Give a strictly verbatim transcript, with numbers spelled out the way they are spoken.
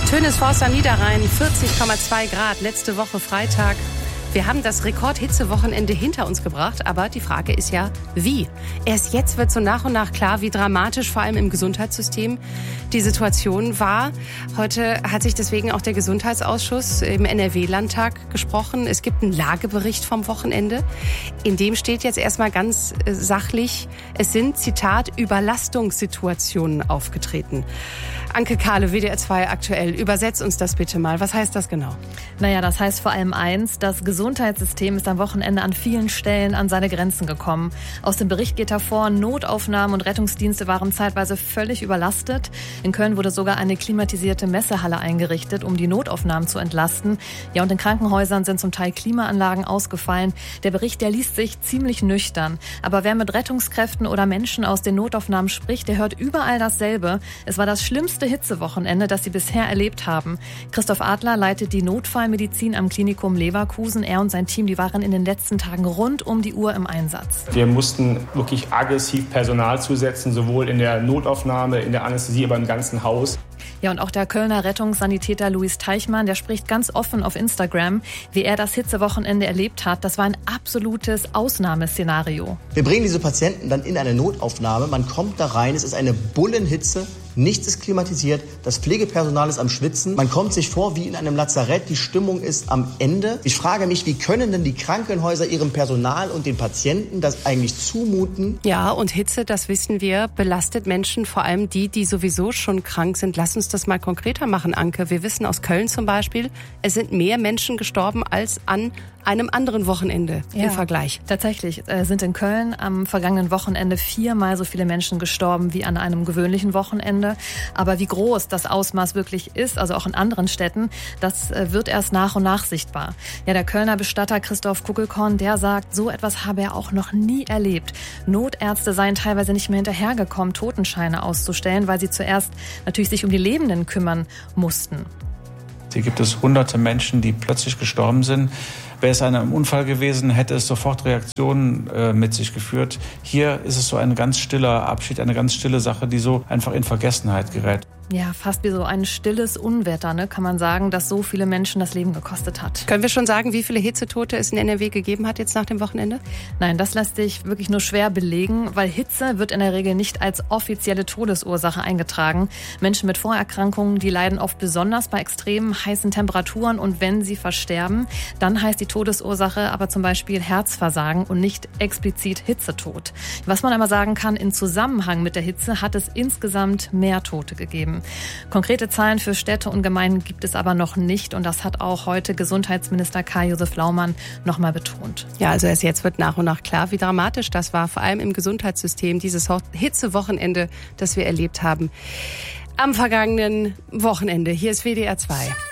Tönis Forster Niederrhein, vierzig Komma zwei Grad, letzte Woche Freitag. Wir haben das Rekordhitzewochenende hinter uns gebracht, aber die Frage ist ja, wie? Erst jetzt wird so nach und nach klar, wie dramatisch vor allem im Gesundheitssystem die Situation war. Heute hat sich deswegen auch der Gesundheitsausschuss im N R W-Landtag gesprochen. Es gibt einen Lagebericht vom Wochenende. In dem steht jetzt erstmal ganz sachlich, es sind, Zitat, Überlastungssituationen aufgetreten. Anke Kahle, W D R zwei aktuell, übersetzt uns das bitte mal. Was heißt das genau? Naja, das heißt vor allem eins, das Gesundheitssystem ist am Wochenende an vielen Stellen an seine Grenzen gekommen. Aus dem Bericht geht hervor, Notaufnahmen und Rettungsdienste waren zeitweise völlig überlastet. In Köln wurde sogar eine klimatisierte Messehalle eingerichtet, um die Notaufnahmen zu entlasten. Ja, und in Krankenhäusern sind zum Teil Klimaanlagen ausgefallen. Der Bericht, der liest sich ziemlich nüchtern. Aber wer mit Rettungskräften oder Menschen aus den Notaufnahmen spricht, der hört überall dasselbe. Es war das schlimmste Hitzewochenende, das sie bisher erlebt haben. Christoph Adler leitet die Notfallmedizin am Klinikum Leverkusen. Er und sein Team, die waren in den letzten Tagen rund um die Uhr im Einsatz. Wir mussten wirklich aggressiv Personal zusetzen, sowohl in der Notaufnahme, in der Anästhesie, aber im ganzen Haus. Ja, und auch der Kölner Rettungssanitäter Luis Teichmann, der spricht ganz offen auf Instagram, wie er das Hitzewochenende erlebt hat. Das war ein absolutes Ausnahmeszenario. Wir bringen diese Patienten dann in eine Notaufnahme. Man kommt da rein, es ist eine Bullenhitze. Nichts ist klimatisiert, das Pflegepersonal ist am Schwitzen. Man kommt sich vor wie in einem Lazarett, die Stimmung ist am Ende. Ich frage mich, wie können denn die Krankenhäuser ihrem Personal und den Patienten das eigentlich zumuten? Ja, und Hitze, das wissen wir, belastet Menschen, vor allem die, die sowieso schon krank sind. Lass uns das mal konkreter machen, Anke. Wir wissen aus Köln zum Beispiel, es sind mehr Menschen gestorben als an einem anderen Wochenende ja, im Vergleich. Tatsächlich äh, sind in Köln am vergangenen Wochenende viermal so viele Menschen gestorben wie an einem gewöhnlichen Wochenende. Aber wie groß das Ausmaß wirklich ist, also auch in anderen Städten, das äh, wird erst nach und nach sichtbar. Ja, der Kölner Bestatter Christoph Kuckelkorn, der sagt, so etwas habe er auch noch nie erlebt. Notärzte seien teilweise nicht mehr hinterhergekommen, Totenscheine auszustellen, weil sie zuerst natürlich sich um die Lebenden kümmern mussten. Hier gibt es hunderte Menschen, die plötzlich gestorben sind. Wäre es einem Unfall gewesen, hätte es sofort Reaktionen äh, mit sich geführt. Hier ist es so ein ganz stiller Abschied, eine ganz stille Sache, die so einfach in Vergessenheit gerät. Ja, fast wie so ein stilles Unwetter, ne, kann man sagen, das so viele Menschen das Leben gekostet hat. Können wir schon sagen, wie viele Hitzetote es in N R W gegeben hat jetzt nach dem Wochenende? Nein, das lässt sich wirklich nur schwer belegen, weil Hitze wird in der Regel nicht als offizielle Todesursache eingetragen. Menschen mit Vorerkrankungen, die leiden oft besonders bei extremen heißen Temperaturen und wenn sie versterben, dann heißt die Todesursache aber zum Beispiel Herzversagen und nicht explizit Hitzetod. Was man aber sagen kann, in Zusammenhang mit der Hitze hat es insgesamt mehr Tote gegeben. Konkrete Zahlen für Städte und Gemeinden gibt es aber noch nicht und das hat auch heute Gesundheitsminister Karl-Josef Laumann noch mal betont. Ja, also erst jetzt wird nach und nach klar, wie dramatisch das war, vor allem im Gesundheitssystem, dieses Hitzewochenende, das wir erlebt haben am vergangenen Wochenende. Hier ist W D R zwei.